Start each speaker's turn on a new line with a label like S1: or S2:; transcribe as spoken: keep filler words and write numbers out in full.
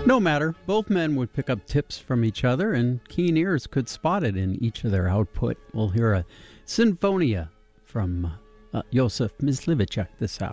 S1: No matter, both men would pick up tips from each other, and keen ears could spot it in each of their output. We'll hear a Sinfonia from uh, Josef Myslivicek this hour.